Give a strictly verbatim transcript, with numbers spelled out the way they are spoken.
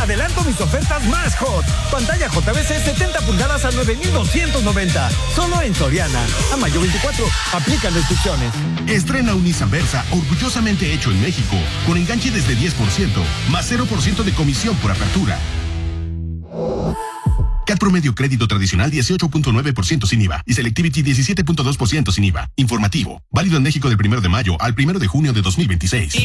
adelanto mis ofertas más hot. Pantalla J V C setenta pulgadas a nueve mil doscientos noventa. Solo en Soriana. A mayo veinticuatro. Aplican restricciones. Estrena un Nissan Versa orgullosamente hecho en México, con enganche desde diez por ciento, más cero por ciento de comisión por apertura. C A T promedio crédito tradicional dieciocho punto nueve por ciento sin I V A y Selectivity diecisiete punto dos por ciento sin I V A. Informativo. Válido en México del primero de mayo al primero de junio de dos mil veintiséis.